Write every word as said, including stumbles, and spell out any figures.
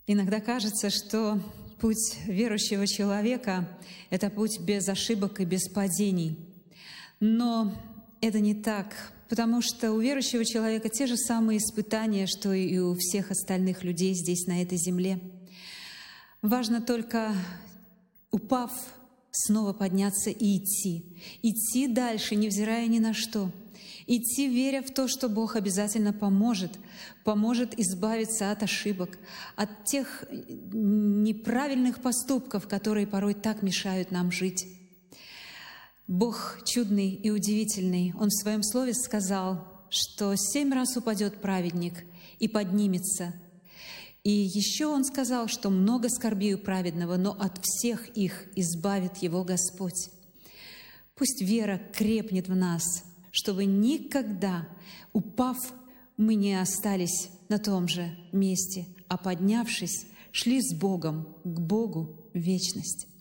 Иногда кажется, что путь верующего человека — это путь без ошибок и без падений. Но это не так, потому что у верующего человека те же самые испытания, что и у всех остальных людей здесь, на этой земле. Важно только, упав, снова подняться и идти. Идти дальше, невзирая ни на что. Идти, веря в то, что Бог обязательно поможет, поможет избавиться от ошибок, от тех неправильных поступков, которые порой так мешают нам жить. Бог чудный и удивительный. Он в Своем Слове сказал, что семь раз упадет праведник и поднимется. И еще Он сказал, что много скорби у праведного, но от всех их избавит его Господь. Пусть вера крепнет в нас, чтобы никогда, упав, мы не остались на том же месте, а поднявшись, шли с Богом к Богу в вечность.